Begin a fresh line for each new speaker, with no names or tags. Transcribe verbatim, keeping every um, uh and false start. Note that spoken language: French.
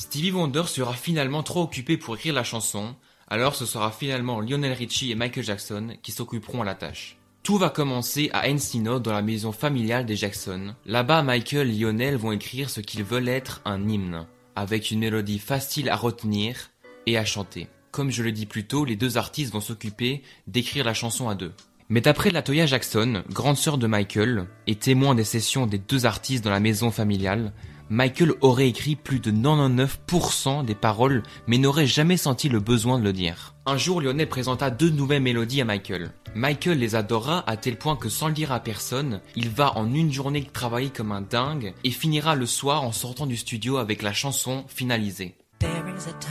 Stevie Wonder sera finalement trop occupé pour écrire la chanson, alors ce sera finalement Lionel Richie et Michael Jackson qui s'occuperont à la tâche. Tout va commencer à Encino dans la maison familiale des Jackson. Là-bas, Michael et Lionel vont écrire ce qu'ils veulent être un hymne, avec une mélodie facile à retenir et à chanter. Comme je le dis plus tôt, les deux artistes vont s'occuper d'écrire la chanson à deux. Mais d'après Latoya Jackson, grande sœur de Michael, et témoin des sessions des deux artistes dans la maison familiale, Michael aurait écrit plus de quatre-vingt-dix-neuf pour cent des paroles, mais n'aurait jamais senti le besoin de le dire. Un jour, Lionel présenta deux nouvelles mélodies à Michael. Michael les adora à tel point que sans le dire à personne, il va en une journée travailler comme un dingue et finira le soir en sortant du studio avec la chanson finalisée.
There is a